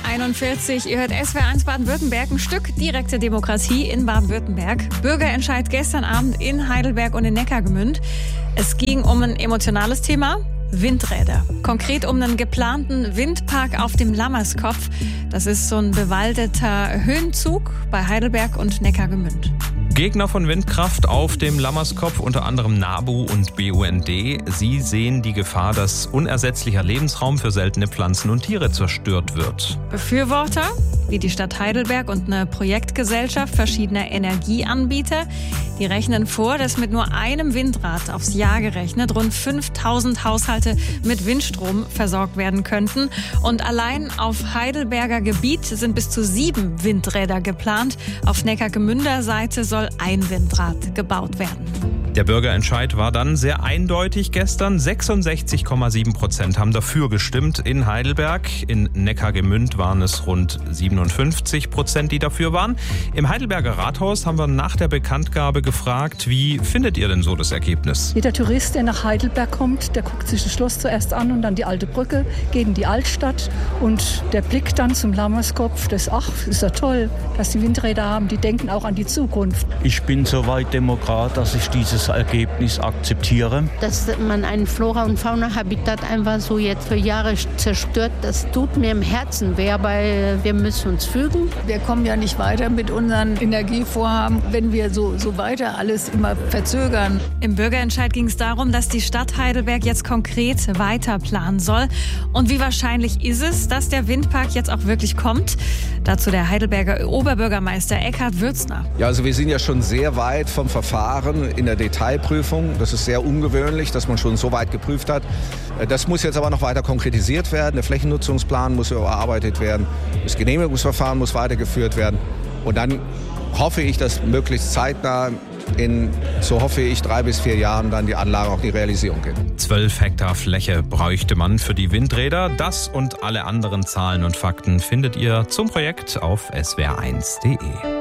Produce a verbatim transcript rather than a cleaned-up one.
einundvierzig. Ihr hört S W R eins Baden-Württemberg, ein Stück direkte Demokratie in Baden-Württemberg. Bürgerentscheid gestern Abend in Heidelberg und in Neckargemünd. Es ging um ein emotionales Thema: Windräder. Konkret um einen geplanten Windpark auf dem Lammerskopf. Das ist so ein bewaldeter Höhenzug bei Heidelberg und Neckargemünd. Gegner von Windkraft auf dem Lammerskopf, unter anderem NABU und B U N D. Sie sehen die Gefahr, dass unersetzlicher Lebensraum für seltene Pflanzen und Tiere zerstört wird. Befürworter, wie die Stadt Heidelberg und eine Projektgesellschaft verschiedener Energieanbieter, die rechnen vor, dass mit nur einem Windrad aufs Jahr gerechnet rund fünftausend Haushalte mit Windstrom versorgt werden könnten. Und allein auf Heidelberger Gebiet sind bis zu sieben Windräder geplant. Auf Neckargemünder Seite soll ein Windrad gebaut werden. Der Bürgerentscheid war dann sehr eindeutig gestern. sechsundsechzig Komma sieben Prozent haben dafür gestimmt in Heidelberg. In Neckargemünd waren es rund siebenundfünfzig Prozent, die dafür waren. Im Heidelberger Rathaus haben wir nach der Bekanntgabe gefragt, wie findet ihr denn so das Ergebnis? Jeder Tourist, der nach Heidelberg kommt, der guckt sich das Schloss zuerst an und dann die alte Brücke, geht in die Altstadt und der Blick dann zum Lammerskopf, das, ach, ist ja toll, dass die Windräder haben, die denken auch an die Zukunft. Ich bin soweit Demokrat, dass ich dieses Ergebnis akzeptiere. Dass man ein Flora- und Fauna-Habitat einfach so jetzt für Jahre zerstört, das tut mir im Herzen weh, weil wir müssen uns fügen. Wir kommen ja nicht weiter mit unseren Energievorhaben, wenn wir so, so weiter alles immer verzögern. Im Bürgerentscheid ging es darum, dass die Stadt Heidelberg jetzt konkret weiter planen soll. Und wie wahrscheinlich ist es, dass der Windpark jetzt auch wirklich kommt? Dazu der Heidelberger Oberbürgermeister Eckhard Würzner. Ja, also wir sind ja schon sehr weit vom Verfahren in der Detailprüfung. Das ist sehr ungewöhnlich, dass man schon so weit geprüft hat. Das muss jetzt aber noch weiter konkretisiert werden. Der Flächennutzungsplan muss überarbeitet werden. Das Genehmigungsverfahren muss weitergeführt werden. Und dann hoffe ich, dass möglichst zeitnah in, so hoffe ich, drei bis vier Jahren dann die Anlage auch in die Realisierung geht. Zwölf Hektar Fläche bräuchte man für die Windräder. Das und alle anderen Zahlen und Fakten findet ihr zum Projekt auf S W R eins Punkt de.